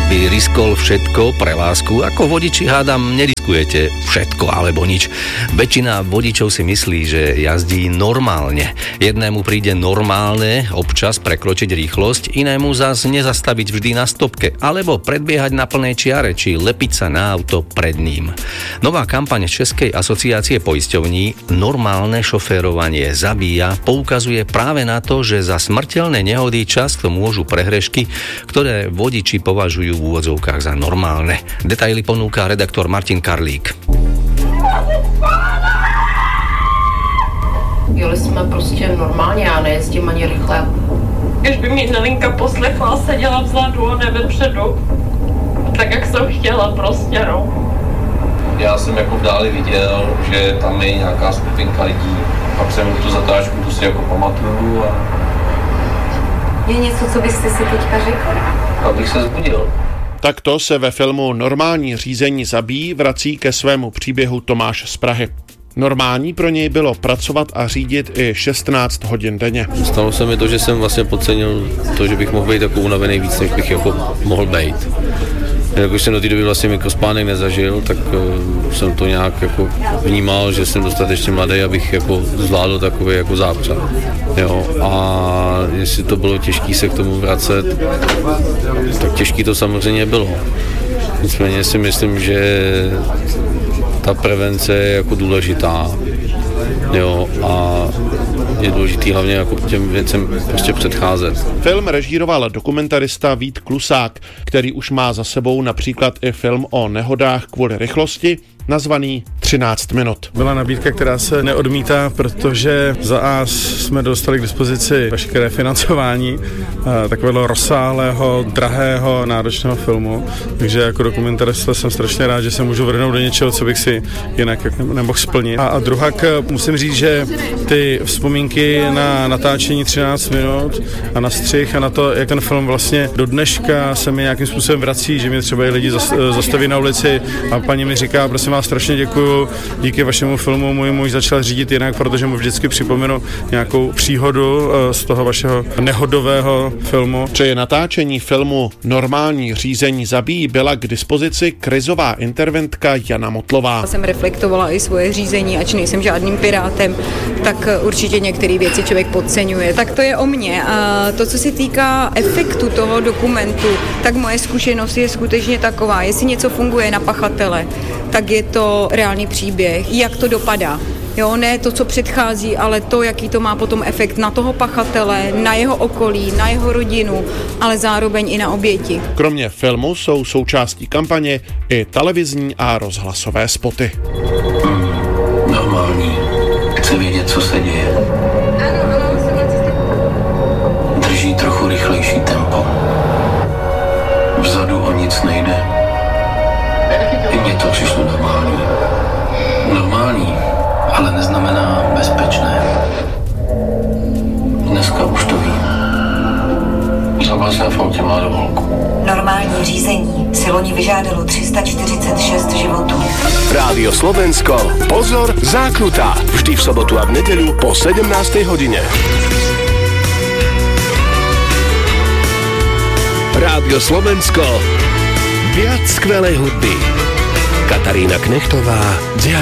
by riskol všetko pre lásku. Ako vodiči hádam, neriskujete všetko alebo nič. Väčšina vodičov si myslí, že jazdí normálne. Jednému príde normálne občas prekročiť rýchlosť, inému zas nezastaviť vždy na stopke, alebo predbiehať na plnej čiare, či lepiť sa na auto pred ním. Nová kampaň Českej asociácie poisťovní Normálne šoférovanie zabíja poukazuje práve na to, že za smrteľné nehody často môžu prehrešky, ktoré vodiči považujú v úvodzovkách za normálne. Detaily ponúka redaktor Martin Karlík. Jeli jsme prostě normálně, já nejezdím ani rychle. Když by mě Nelinka poslechla a seděla vzadu a ne vepředu, tak jak jsem chtěla prostě, no. Já jsem jako v dáli viděl, že tam je nějaká skupinka lidí, pak jsem tu zatáčku, tu si jako pamatuju a... Je něco, co byste si teďka řekl? Abych se zbudil. Takto se ve filmu Normální řízení zabíjí vrací ke svému příběhu Tomáš z Prahy. Normální pro něj bylo pracovat a řídit i 16 hodin denně. Stalo se mi to, že jsem vlastně podcenil to, že bych mohl být jako unavený víc, než bych jako mohl být. Jak už jsem do té doby vlastně mikrospánek nezažil, tak jsem to nějak jako vnímal, že jsem dostatečně mladý, abych jako zvládl takový jako zápřah. Jo, a jestli to bylo těžké se k tomu vracet, tak těžké to samozřejmě bylo. Nicméně si myslím, že ta prevence je jako důležitá. Jo, a je důležitý hlavně jako těm věcem prostě předcházet. Film režíroval dokumentarista Vít Klusák, který už má za sebou například i film o nehodách kvůli rychlosti, nazvaný 13 minut. Byla nabídka, která se neodmítá, protože za A jsme dostali k dispozici veškeré financování takového rozsáhlého, drahého, náročného filmu. Takže jako dokumentarista jsem strašně rád, že se můžu vrhnout do něčeho, co bych si jinak nemohl splnit. A druhak musím říct, že ty vzpomínky na natáčení 13 minut a na střih a na to, jak ten film vlastně do dneška se mi nějakým způsobem vrací, že mě třeba i lidi zastaví na ulici a paní mi říká, prosím vás, strašně děkuju, díky vašemu filmu můj muž začal řídit jinak, protože mu vždycky připomenu nějakou příhodu z toho vašeho nehodového filmu. Při natáčení filmu Normální řízení zabíjí byla k dispozici krizová interventka Jana Motlová. Jsem reflektovala i svoje řízení, ač nejsem žádným pirátem, tak určitě některé věci člověk podceňuje. Tak to je o mně. A to, co se týká efektu toho dokumentu, tak moje zkušenost je skutečně taková, jestli něco funguje na pachatele, tak je to reálný příběh, jak to dopadá. Jo, ne to, co předchází, ale to, jaký to má potom efekt na toho pachatele, na jeho okolí, na jeho rodinu, ale zároveň i na oběti. Kromě filmu jsou součástí kampaně i televizní a rozhlasové spoty. Normální. Chce vědět, co se děje. Drží trochu rychlejší tempo. Vzadu o nic nejde. I mně to přišlo normální. Normální, ale neznamená bezpečné. Dneska už to vím. Zabil jsem v autě mladou holku. Normální řízení si loni vyžádalo 346 životů. Rádio Slovensko. Pozor, zákruta. Vždy v sobotu a v nedeľu po 17. hodine. Rádio Slovensko. Viac skvelej hudby. Katarína Knechtová,